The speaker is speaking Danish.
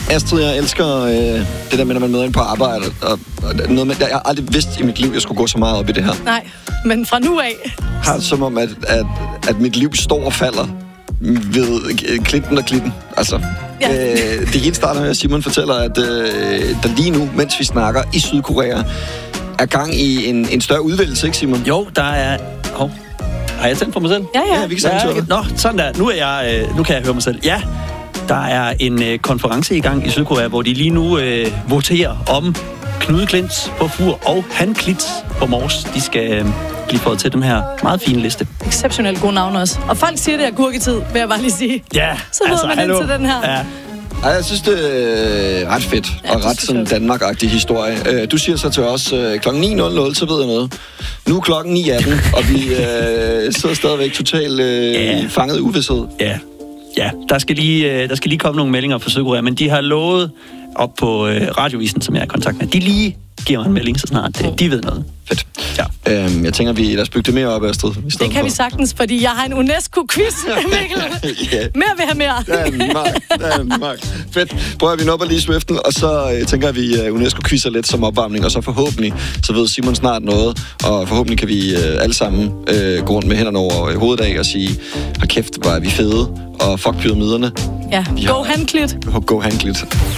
Astrid, jeg elsker det der med, når man møder ind på arbejde, og noget med, jeg har aldrig vidst i mit liv, jeg skulle gå så meget op i det her. Nej, men fra nu af... Har det som om, at mit liv står og falder ved Clinton og Clinton. Altså, ja. Det hele starter med, at Simon fortæller, at der lige nu, mens vi snakker i Sydkorea, er gang i en større udvælgelse, ikke Simon? Jo, der er... Har jeg tændt for mig selv? Ja. Vi kan sagtens høre. Nå, sådan der. Nu kan jeg høre mig selv. Ja, der er en konference i gang i Sydkorea, hvor de lige nu voterer om Knude Klint på Fur og Han Klint på Mors. De skal blive fået til den her meget fine liste. Exceptionelt gode navne også. Og folk siger, det er gurketid, vil jeg bare lige sige. Ja, så ved man ind til den her. Ja. Ej, jeg synes, det er ret fedt og ret sådan Danmark-agtig historie. Du siger så til os klokken 9.00, så ved jeg noget. Nu er klokken 9.18, og vi sidder stadigvæk totalt fanget i uvidshed. Ja, der skal lige komme nogle meldinger fra Sydkorea, men de har lovet op på radiovisen, som jeg er i kontakt med. De lige giver mig en melding, så snart de ved noget. Fedt. Ja. Jeg tænker, lad os bygge det mere op, Astrid. Det kan vi sagtens, fordi jeg har en UNESCO-quiz, Mikkel. Mere vil have mere. Danmark. Fedt. Prøver vi op og lige Swiften, og så tænker jeg, at vi UNESCO-quizzer lidt som opvarmning, og så forhåbentlig, så ved Simon snart noget, og forhåbentlig kan vi alle sammen gå rundt med hænderne over hovedet af og sige, hold kæft, hvor er vi fede, og fuck pyramiderne. Ja, go Han Klint. Go Han Klint.